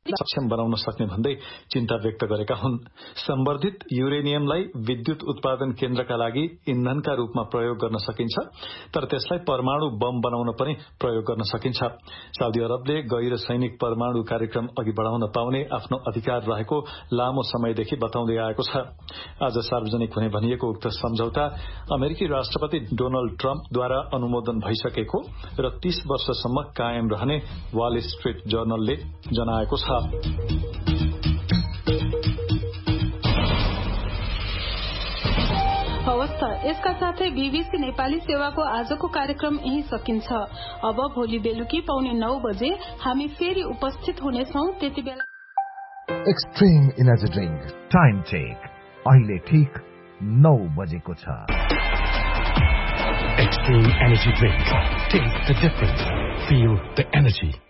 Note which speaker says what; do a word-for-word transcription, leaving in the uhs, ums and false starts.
Speaker 1: सक्षम बनाउन सक्ने भन्दै चिन्ता व्यक्त गरेका हुन्। सम्वर्धित युरेनियमलाई विद्युत उत्पादन केन्द्रका लागि इन्धनका रूपमा प्रयोग गर्न सकिन्छ, तर त्यसलाई परमाणु बम बनाउन पनि प्रयोग गर्न सकिन्छ। साउदी अरबले गैर सैनिक परमाणु कार्यक्रम अघि बढ़ाउन पाउने आफ्नो अधिकार रहेको लामो समयदेखि बताउँदै आएको छ। आज सार्वजनिक हुने भनिएको उक्त सम्झौता अमेरिकी राष्ट्रपति डोनाल्ड ट्रम्पद्वारा अनुमोदन भइसकेको र तीस वर्षसम्म कायम रहने वाल स्ट्रीट जर्नलले जनाएको छ।
Speaker 2: हवस् त, यसका साथै बीबीसी नेपाली सेवाको आजको कार्यक्रम यही सकिन्छ। अब भोलि बेलुकी पौने नौ बजे हामी फेरि उपस्थित हुनेछौं। त्यति बेला
Speaker 3: extreme energy drink time check अहिले ठीक नौ बजेको छ।
Speaker 4: Extreme Energy Drink. Taste the difference. Feel the energy.